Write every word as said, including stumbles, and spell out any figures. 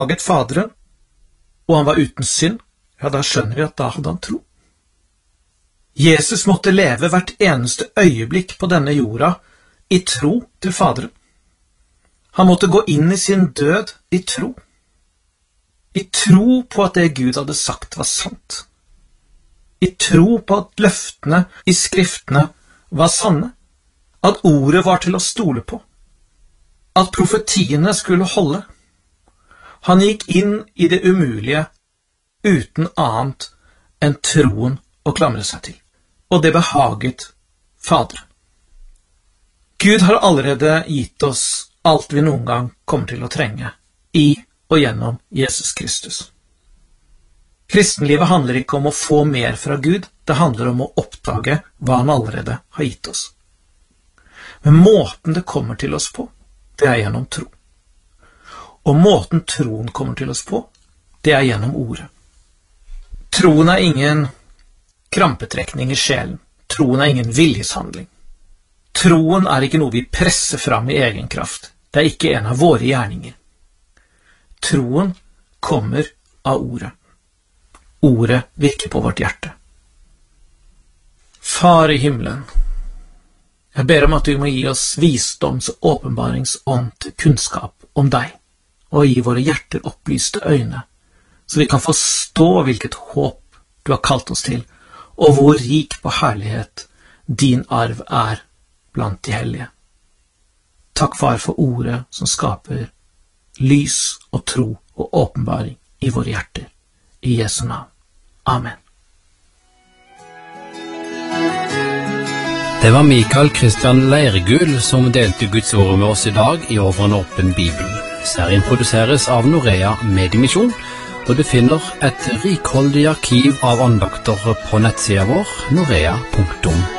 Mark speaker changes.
Speaker 1: behaget Faderen, og han var uten synd, ja, da skjønner vi at da hadde han tro. Jesus måtte leve hvert eneste øyeblikk på denne jorda i tro til Faderen. Han måtte gå inn i sin død i tro. I tro på at det Gud hadde sagt var sant. I tro på at løftene i skriftene var sanne. At ordet var til å stole på. At profetiene skulle holde. Han gikk inn i det umulige uten annet enn troen å klamre seg til. Og det behaget Faderen. Gud har allerede gitt oss alt vi noen gang kommer til å trenge i og gjennom Jesus Kristus. Kristenlivet handler ikke om å få mer fra Gud, det handler om å oppdage hva han allerede har gitt oss. Men måten det kommer til oss på, det er gjennom tro. Og måten troen kommer til oss på, det er gjennom ordet. Troen er ingen krampetrekning i sjelen. Troen er ingen viljeshandling. Troen er ikke noe vi presser fram i egen kraft. Det er ikke en av våre gjerninger. Troen kommer av ordet. Ordet virker på vårt hjerte. Far i himmelen, jeg ber om at du må gi oss visdoms- og åpenbaringsånd til kunnskap om deg, og gi våre hjerter opplyste øyne, så vi kan forstå hvilket håp du har kalt oss til, og hvor rik på herlighet din arv er blant de hellige. Takk, far, for ordet som skaper lys og tro og åpenbaring i våre hjerter. I Jesu navn. Amen.
Speaker 2: Det var Mikael Kristian Leirgul som delte Guds ord med oss i dag i Over en åpen bibel. Serien produseres av Norea Mediemisjon, og du finner et rikholdig arkiv av andakter på nettsida vår, norea punktum